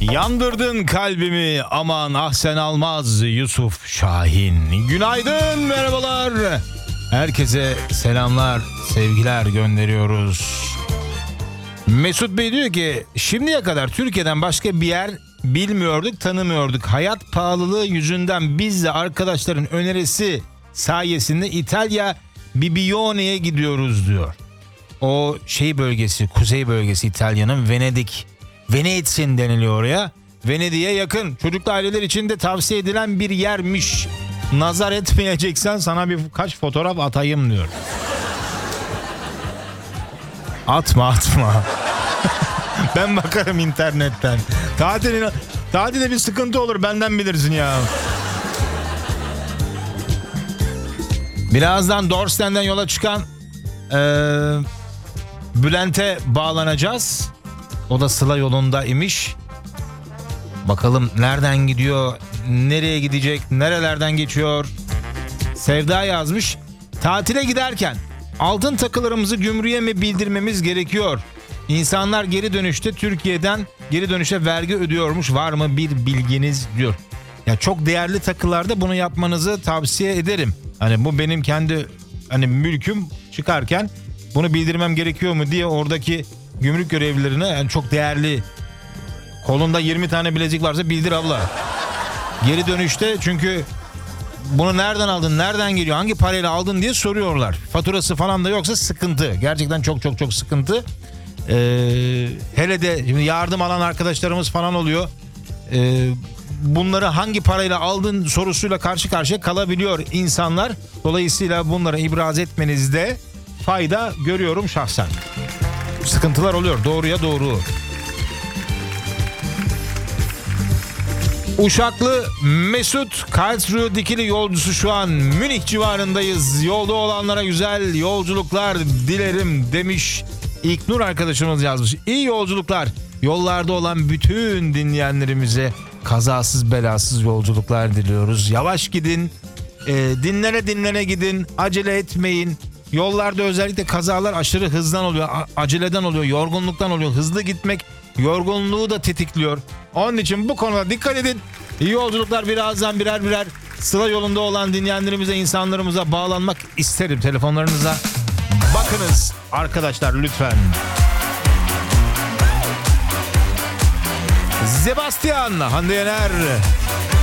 Yandırdın kalbimi aman ah sen almaz Yusuf Şahin. Günaydın, merhabalar. Herkese selamlar, sevgiler gönderiyoruz. Mesut Bey diyor ki şimdiye kadar Türkiye'den başka bir yer bilmiyorduk, tanımıyorduk. Hayat pahalılığı yüzünden biz de arkadaşların önerisi sayesinde İtalya Bibione'ye gidiyoruz diyor. O bölgesi, kuzey bölgesi İtalya'nın Venedik'sin deniliyor oraya. Venedik'e yakın. Çocuklu aileler için de tavsiye edilen bir yermiş. Nazar etmeyeceksen sana birkaç fotoğraf atayım diyor. Atma. Ben bakarım internetten. Tatilde bir sıkıntı olur, benden bilirsin ya. Birazdan Dorsten'den yola çıkan Bülent'e bağlanacağız. O da Sıla yolunda imiş. Bakalım nereden gidiyor, nereye gidecek, nerelerden geçiyor. Sevda yazmış. Tatile giderken altın takılarımızı gümrüğe mi bildirmemiz gerekiyor? İnsanlar Türkiye'den geri dönüşe vergi ödüyormuş. Var mı bir bilginiz diyor. Ya çok değerli takılarda bunu yapmanızı tavsiye ederim. Hani bu benim kendi mülküm, çıkarken bunu bildirmem gerekiyor mu diye oradaki gümrük görevlilerine, yani çok değerli, kolunda 20 tane bilezik varsa bildir abla. Geri dönüşte çünkü bunu nereden aldın, nereden geliyor, hangi parayla aldın diye soruyorlar. Faturası falan da yoksa sıkıntı. Gerçekten çok sıkıntı. Hele de şimdi yardım alan arkadaşlarımız falan oluyor. Bunları hangi parayla aldın sorusuyla karşı karşıya kalabiliyor insanlar. Dolayısıyla bunları ibraz etmenizde fayda görüyorum şahsen. Sıkıntılar oluyor, doğruya doğru. Uşaklı Mesut Karlsruhe dikili yolcusu şu an Münih civarındayız. Yolda olanlara güzel yolculuklar dilerim demiş. İlknur arkadaşımız yazmış. İyi yolculuklar. Yollarda olan bütün dinleyenlerimize kazasız belasız yolculuklar diliyoruz. Yavaş gidin, dinlene gidin, acele etmeyin. Yollarda özellikle kazalar aşırı hızdan oluyor, aceleden oluyor, yorgunluktan oluyor. Hızlı gitmek yorgunluğu da tetikliyor. Onun için bu konuda dikkat edin. İyi yolculuklar. Birazdan birer Sıla yolunda olan dinleyenlerimize, insanlarımıza bağlanmak isterim. Telefonlarınıza bakınız arkadaşlar lütfen. Sebastian, Hande Yener.